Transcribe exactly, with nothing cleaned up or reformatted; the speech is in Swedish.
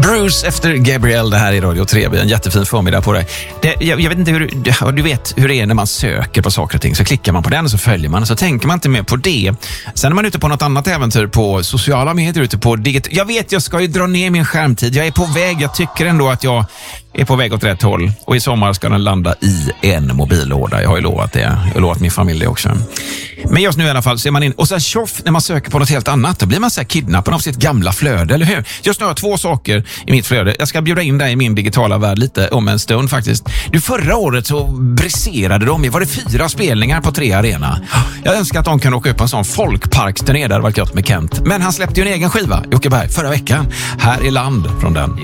Bruce efter Gabriel, det här i Radio tre. En jättefin förmiddag på dig. Det, jag, jag vet inte hur du, du vet hur det är när man söker på saker och ting. Så klickar man på den och så följer man och så tänker man inte mer på det. Sen är man ute på något annat äventyr på sociala medier, ute på digit. Jag vet, jag ska ju dra ner min skärmtid. Jag är på väg, jag tycker ändå att jag är på väg åt rätt håll. Och i sommar ska den landa i en mobillåda. Jag har ju lovat det. Jag har lovat min familj det också. Men just nu i alla fall så är man in. Och sen tjoff, när man söker på något helt annat, då blir man så här kidnappad av sitt gamla flöde, eller hur? Just nu har jag två saker i mitt flöde. Jag ska bjuda in dig i min digitala värld lite om en stund faktiskt. Du, förra året så briserade de. Var det fyra spelningar på tre arena? Jag önskar att de kan åka upp på en sån folkparksturné där det var gött med Kent. Men han släppte ju en egen skiva, Jocke Berg, förra veckan. Här i land från den.